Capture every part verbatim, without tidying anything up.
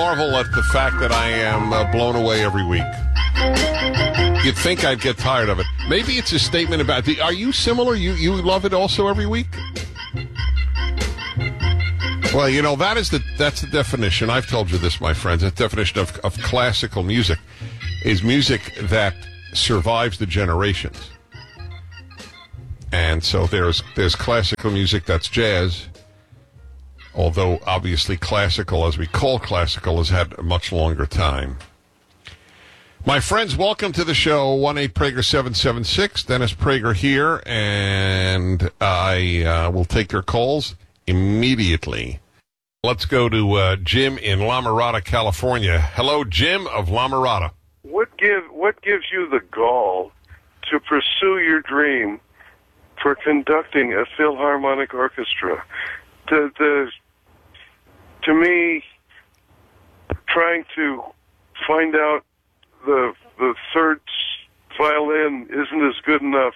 marvel at the fact that I am uh, blown away every week. You'd think I'd get tired of it. Maybe it's a statement about the. Are you similar? You you love it also every week? Well, you know, that is the that's the definition. I've told you this, my friends. The definition of, of classical music is music that survives the generations. And so there's there's classical music that's jazz, although obviously classical, as we call classical, has had a much longer time. My friends, welcome to the show. one eight Prager seven seven six. Dennis Prager here, and I uh, will take your calls immediately. Let's go to uh, Jim in La Mirada, California. Hello, Jim of La Mirada. What give what gives you the gall to pursue your dream for conducting a Philharmonic orchestra? The the to me, trying to find out the the third violin isn't as good enough.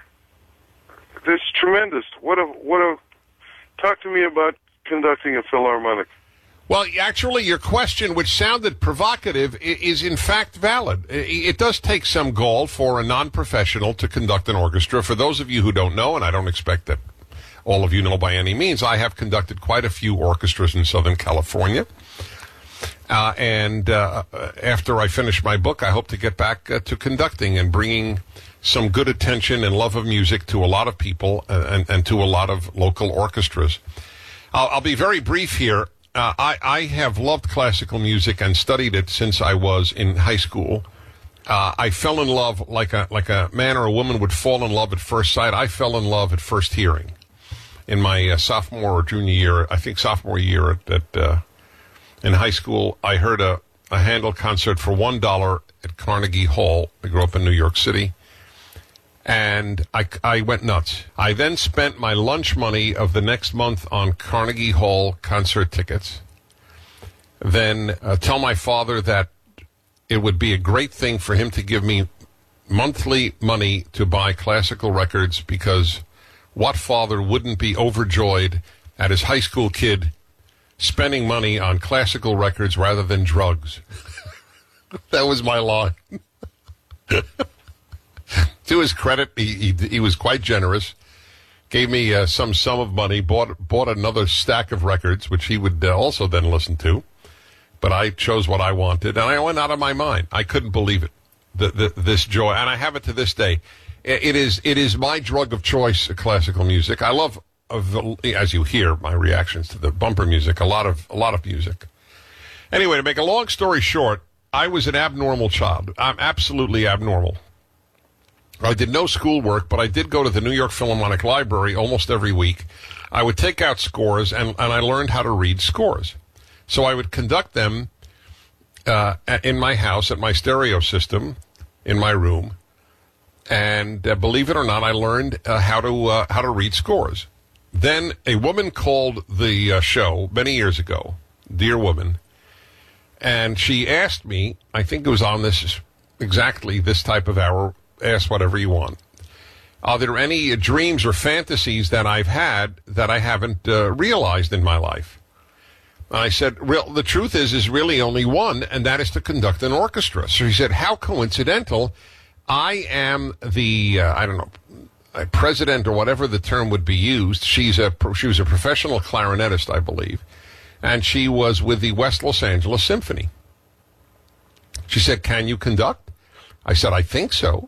It's tremendous. What a what a talk to me about conducting a Philharmonic. Well, actually, your question, which sounded provocative, is in fact valid. It does take some gall for a non-professional to conduct an orchestra. For those of you who don't know, and I don't expect that all of you know by any means, I have conducted quite a few orchestras in Southern California. Uh, and uh, after I finish my book, I hope to get back uh, to conducting and bringing some good attention and love of music to a lot of people uh, and, and to a lot of local orchestras. I'll, I'll be very brief here. Uh, I, I have loved classical music and studied it since I was in high school. Uh, I fell in love like a like a man or a woman would fall in love at first sight. I fell in love at first hearing. In my uh, sophomore or junior year, I think sophomore year at, at uh, in high school, I heard a, a Handel concert for one dollar at Carnegie Hall. I grew up in New York City. And I, I went nuts. I then spent my lunch money of the next month on Carnegie Hall concert tickets. Then uh, tell my father that it would be a great thing for him to give me monthly money to buy classical records, because what father wouldn't be overjoyed at his high school kid spending money on classical records rather than drugs? That was my line. To his credit, he, he he was quite generous. Gave me uh, some sum of money. Bought bought another stack of records, which he would uh, also then listen to. But I chose what I wanted, and I went out of my mind. I couldn't believe it. The, the, this joy, and I have it to this day. It, it is it is my drug of choice. Classical music. I love, of the, as you hear, my reactions to the bumper music. A lot of a lot of music. Anyway, to make a long story short, I was an abnormal child. I'm absolutely abnormal. I did no schoolwork, but I did go to the New York Philharmonic Library almost every week. I would take out scores, and, and I learned how to read scores. So I would conduct them uh, in my house, at my stereo system, in my room. And uh, believe it or not, I learned uh, how to uh, how to read scores. Then a woman called the uh, show many years ago, dear woman, and she asked me, I think it was on this, exactly this type of hour, ask whatever you want. Are there any dreams or fantasies that I've had that I haven't uh, realized in my life? And I said, Real, the truth is, is really only one, and that is to conduct an orchestra. So she said, how coincidental. I am the, uh, I don't know, a president or whatever the term would be used. She's a, she was a professional clarinetist, I believe, and she was with the West Los Angeles Symphony. She said, can you conduct? I said, I think so.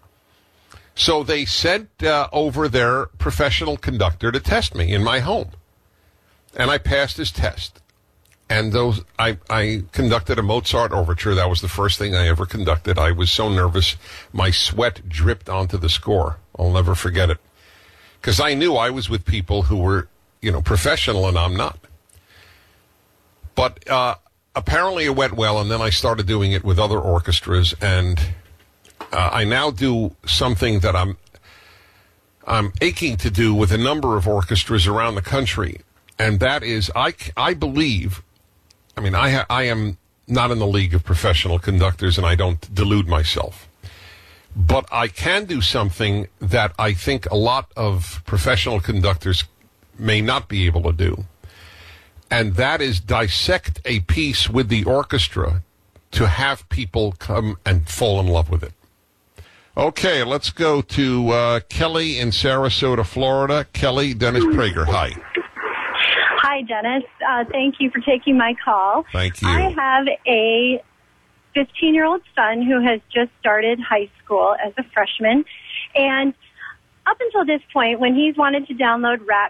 So they sent uh, over their professional conductor to test me in my home. And I passed his test. And those I, I conducted a Mozart overture. That was the first thing I ever conducted. I was so nervous. My sweat dripped onto the score. I'll never forget it. Because I knew I was with people who were, you know, professional, and I'm not. But uh, apparently it went well, and then I started doing it with other orchestras, and Uh, I now do something that I'm I'm aching to do with a number of orchestras around the country, and that is I, I believe, I mean, I ha, I am not in the league of professional conductors, and I don't delude myself, but I can do something that I think a lot of professional conductors may not be able to do, And that is dissect a piece with the orchestra to have people come and fall in love with it. Okay, let's go to uh, Kelly in Sarasota, Florida. Kelly, Dennis Prager, hi. Hi, Dennis. Uh, thank you for taking my call. Thank you. I have a fifteen-year-old son who has just started high school as a freshman. And up until this point, when he's wanted to download rap